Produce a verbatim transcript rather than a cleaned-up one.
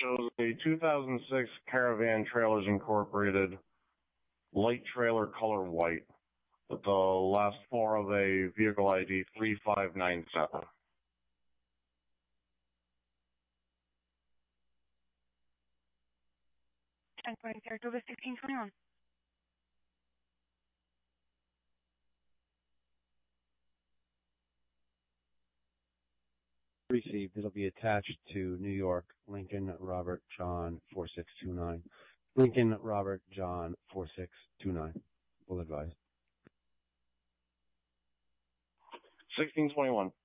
shows a two thousand six Caravan Trailers Incorporated light trailer color white with the last four of a vehicle I D three five nine seven. ten twenty Saratoga sixteen twenty-one. Received. It'll be attached to New York, Lincoln Robert John four six two nine. Lincoln Robert John four six two nine. We'll advise. sixteen twenty-one.